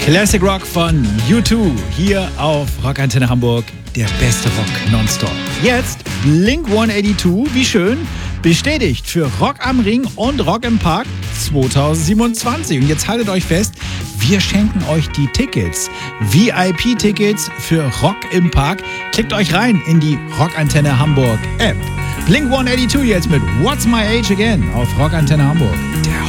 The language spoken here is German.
Classic Rock von U2 hier auf Rockantenne Hamburg, der beste Rock nonstop. Jetzt Blink 182, wie schön, bestätigt für Rock am Ring und Rock im Park 2027. Und jetzt haltet euch fest, wir schenken euch die Tickets, VIP-Tickets für Rock im Park. Klickt euch rein in die Rockantenne Hamburg App. Blink 182 jetzt mit What's My Age Again auf Rockantenne Hamburg, der